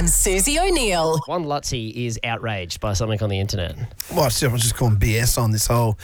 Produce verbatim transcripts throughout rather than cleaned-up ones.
and Susie O'Neill. One Lutzi is outraged by something on the internet. Well, I was just calling B S on this whole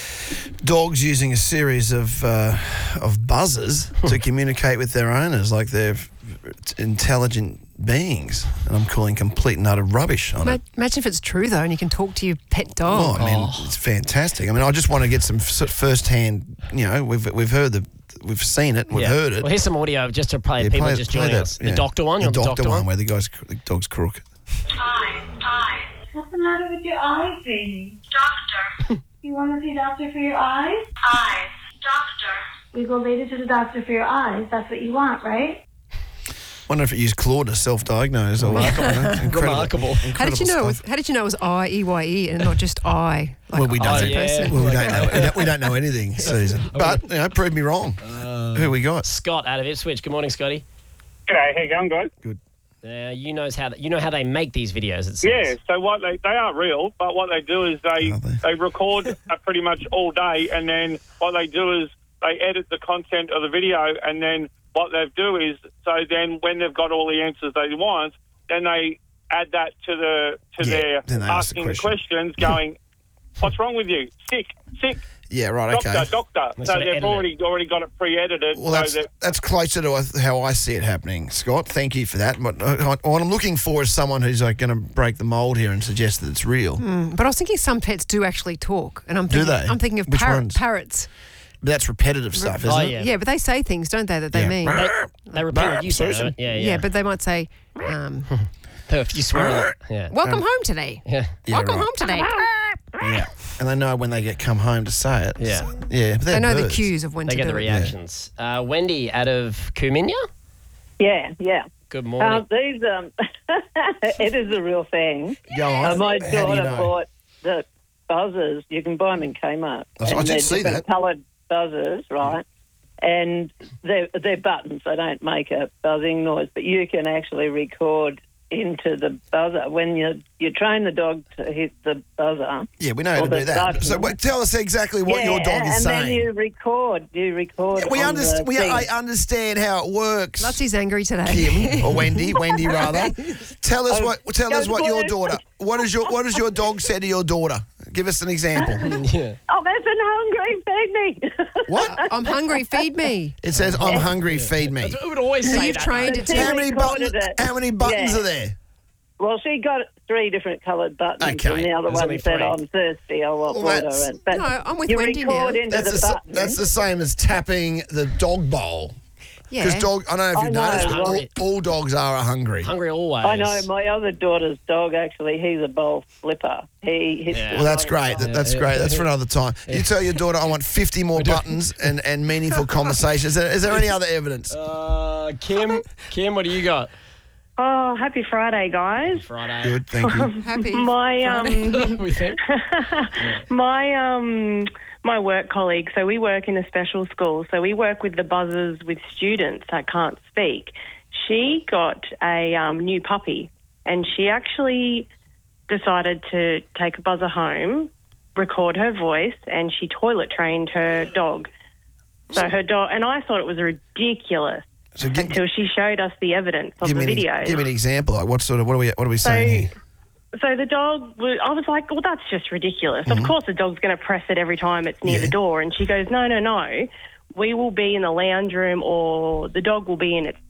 dogs using a series of uh, of buzzers to communicate with their owners like they're intelligent beings, and I'm calling complete and utter rubbish on Ma- it. Imagine if it's true, though, and you can talk to your pet Oh, dog. I mean, it's fantastic. I mean, I just want to get some f- first-hand, you know, we've we've heard the, we've seen it, we've Yeah. heard it. Well, here's some audio just to play Yeah, people play- just play joining that, us. The yeah. doctor one? You The want doctor, the doctor one, one? where the, guy's, the dog's crook. Eyes, eyes. What's the matter with your eyes, baby? Doctor. You want to see a doctor for your eyes? Eyes. Doctor. We go later to the doctor for your eyes. That's what you want, right? Wonder if it used Claude to self-diagnose. Or, Remarkable. you know, incredible, Remarkable. How did you know? It was, stuff. how did you know it was I E Y E and not just I? Like Well, we I don't. as a Oh, yeah. person? Well, we don't know. We don't, we don't know anything, Susan. But, you know, prove me wrong. Who we got? Scott out of Ipswich. Good morning, Scotty. G'day, how you going, guys? Good. Uh, you knows how you know how they make these videos. It says. Yeah, so what they they are real, but what they do is they Are they? they record uh, pretty much all day, and then what they do is they edit the content of the video, and then what they do is so then when they've got all the answers they want, then they add that to the to Yeah, their then they ask the asking the question. questions, going, "What's wrong with you? Sick, sick." Yeah, right, Doctor, okay. doctor. They So sort of they've edit already already got it pre-edited. Well, that's so that, that's closer to how I see it happening, Scott. Thank you for that. What, uh, what I'm looking for is someone who's like going to break the mould here and suggest that it's real. Mm, but I was thinking some pets do actually talk, and I'm Do thinking, they? I'm thinking of Which parrot, ones? parrots. But that's repetitive stuff, isn't Oh, it? yeah. Yeah, but they say things, don't they, that they Yeah. mean? They, they repeat what you say. Susan. Right? Yeah, Yeah. yeah. but they might say, um, if you swear a lot. Yeah. "Welcome home today." Yeah. Yeah, Welcome right. home today. Yeah. And they know when they get come home to say it. Yeah. Yeah. But They they're know the birds. cues of when They to get do the it. reactions. Uh, Wendy out of Kuminya. Yeah, yeah. Good Uh, morning. these, um, it is a real thing. Go on. Uh, my How do you daughter know? bought the buzzers. You can buy them in Kmart. I did And they're see different that. coloured buzzers, right? And they're, they're buttons. They don't make a buzzing noise, but you can actually record into the buzzer. When you you train the dog to hit the buzzer. Yeah, we know how or to the do that. button. So wait, tell us exactly what yeah, your dog is and saying. then you record. You record. we on understand. the We, thing. I understand how it works. Lutzie's angry today. Kim or Wendy, Wendy rather. Tell us Oh, what. Tell go us what your Blue. daughter. What is your What does your dog say to your daughter? Give us an example. yeah. Oh, that's an hungry, feed me. What? I'm hungry, feed me. It says, "I'm hungry, feed me." We would always So say you've that. trained it to. How many buttons? recorded it. How many buttons Yeah. are there? Well, she got three different coloured buttons, Okay. and the other There's only one said, three. "I'm thirsty. I want Well, water." that's- And, but No, I'm with you Wendy record now. into That's the the, s- button. that's the same as tapping the dog bowl. Yeah. Because dog, I don't know if I you've know, noticed, but all, hungry. all dogs are hungry. Hungry always. I know my other daughter's dog. Actually, he's a bowl flipper. He hits Yeah. the Well, that's bowl. great. That, that's great. That's for another time. You tell your daughter, I want fifty more buttons and, and meaningful conversations. Is there, is there any other evidence? Uh, Kim, Kim, what do you got? Oh, happy Friday, guys. Friday. Good, thank you. Happy. My um, we think. my um, my work colleague. So we work in a special school. So we work with the buzzers with students that can't speak. She got a um, new puppy, and she actually decided to take a buzzer home, record her voice, and she toilet trained her dog. So her dog, and I thought it was ridiculous So gi- until she showed us the evidence of give, the me an, video. give me an example. Like what sort of what are we what are we So, saying here? so the dog, was, I was like, well, that's just ridiculous. Of course the dog's going to press it every time it's near Mm-hmm. Yeah. the door. And she goes, no, no, no. We will be in the lounge room or the dog will be in it.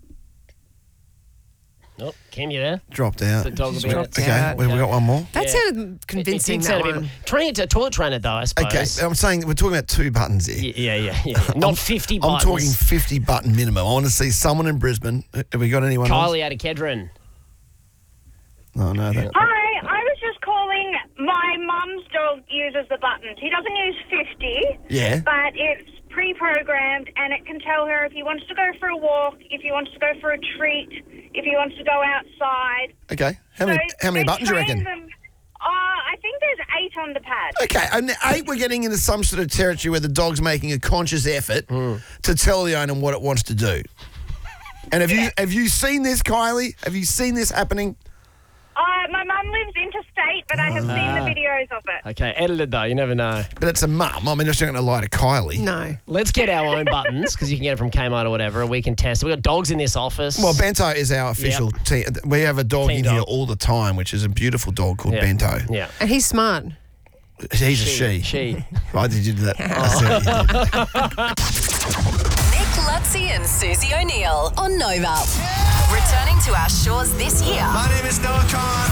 Oh, Kim, you there? Dropped out. The dog will be dropped Okay, out. we we got one more. That Yeah. sounded convincing, It, it did that sound a bit one. more- Trying it to toilet trainer though, I suppose. Okay, I'm saying we're talking about two buttons here. Yeah, yeah, yeah. yeah. Not fifty I'm buttons. talking fifty button minimum. I want to see someone in Brisbane. Have we got anyone else? Kylie out of Kedron. Oh, no. That, Hi, I was just calling. My mum's dog uses the buttons. He doesn't use fifty, yeah. but it's pre-programmed and it can tell her if he wants to go for a walk, if he wants to go for a treat, if he wants to go outside. Okay. How many So how many they buttons do you train reckon? them- Uh, I think there's eight on the pad. Okay, and eight, we're getting into some sort of territory where the dog's making a conscious effort to tell the owner what it wants to do. And have you have you seen this, Kylie? Have you seen this happening? Uh, my my mum lives interstate, but I have seen the videos of it. Okay, edited though, you never know. But it's a mum. I mean, it's not going to lie to Kylie. No. Let's get our own buttons because you can get it from Kmart or whatever, and we can test it. We've got dogs in this office. Well, Bento is our official team. We have a dog Team in dog. here all the time, which is a beautiful dog called Yeah. Bento. Yeah. And he's smart. He's a she. She. Why did you do that? I see what you did. Nick Lutzi and Susie O'Neill on Nova. Returning to our shores this year. My name is Noah Khan.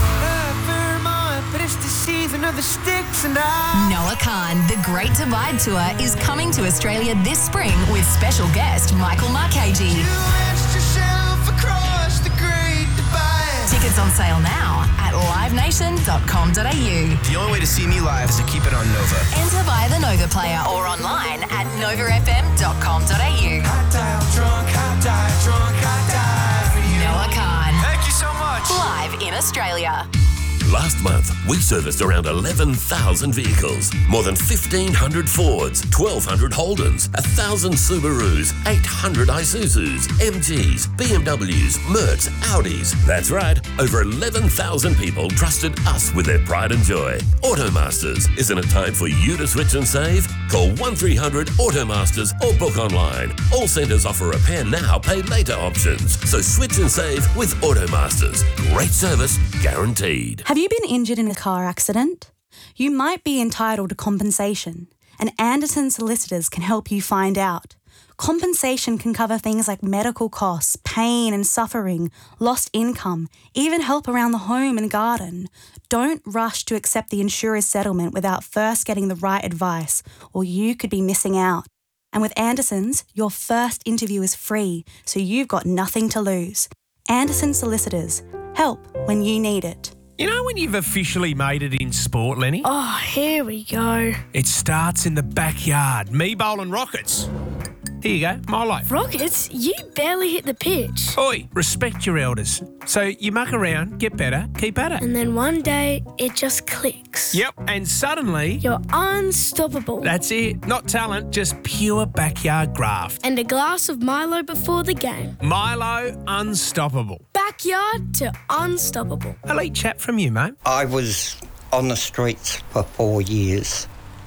But it's the season of the sticks and I... Noah Khan, the Great Divide Tour, is coming to Australia this spring with special guest Michael Marchese. You launched yourself across the Great Divide. Tickets on sale now at live nation dot com dot a u. The only way to see me live is to keep it on Nova. Enter via the Nova player or online at nova f m dot com dot a u. Hot dial drunk, hot dial drunk, hot dial for you. Noah Khan, Thank you so much. live in Australia. Last month, we serviced around eleven thousand vehicles, more than fifteen hundred Fords, twelve hundred Holdens, one thousand Subarus, eight hundred Isuzus, M Gs, B M Ws, Mercs, Audis. That's right, over eleven thousand people trusted us with their pride and joy. Automasters, isn't it time for you to switch and save? Call one three hundred Automasters or book online. All centres offer repair now, pay later options. So switch and save with Automasters. Great service, guaranteed. Have you been injured in a car accident? You might be entitled to compensation, and Anderson Solicitors can help you find out. Compensation can cover things like medical costs, pain and suffering, lost income, even help around the home and garden. Don't rush to accept the insurer's settlement without first getting the right advice, or you could be missing out. And with Anderson's, your first interview is free, so you've got nothing to lose. Anderson Solicitors. Help when you need it. You know when you've officially made it in sport, Lenny? Oh, here we go. It starts in the backyard. Me bowling rockets. Here you go, my life. Rockets, you barely hit the pitch. Oi, respect your elders. So you muck around, get better, keep at it. And then one day, it just clicks. Yep, and suddenly... You're unstoppable. That's it. Not talent, just pure backyard graft. And a glass of Milo before the game. Milo, unstoppable. Backyard to unstoppable. Elite chat from you, mate. I was on the streets for four years.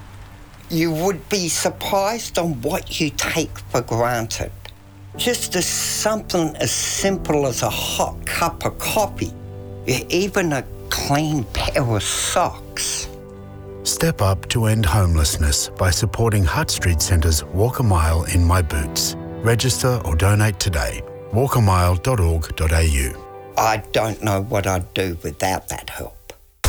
You would be surprised on what you take for granted. Just as something as simple as a hot cup of coffee, even a clean pair of socks. Step up to end homelessness by supporting Hutt Street Centre's Walk a Mile in My Boots. Register or donate today. walk a mile dot org dot a u. I don't know what I'd do without that help.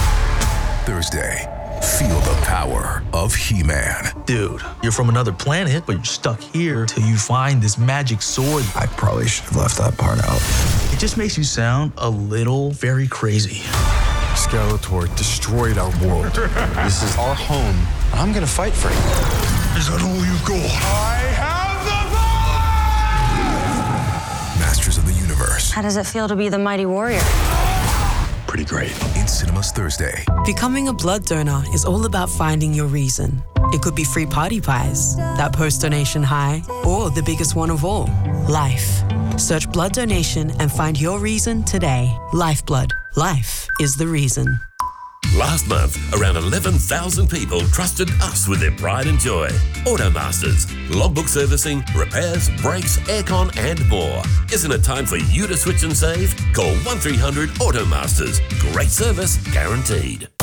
Thursday, feel the power of He-Man. Dude, you're from another planet, but you're stuck here till you find this magic sword. I probably should have left that part out. It just makes you sound a little very crazy. Skeletor destroyed our world. This is our home, and I'm gonna fight for it. Is that all you've got? I have the power! Masters of the Universe. How does it feel to be the mighty warrior? Pretty great. In cinemas Thursday. Becoming a blood donor is all about finding your reason. It could be free party pies, that post-donation high, or the biggest one of all, life. Search blood donation and find your reason today. Lifeblood. Life is the reason. Last month, around eleven thousand people trusted us with their pride and joy. Automasters, logbook servicing, repairs, brakes, aircon and more. Isn't it time for you to switch and save? Call one three hundred Automasters. Great service, guaranteed.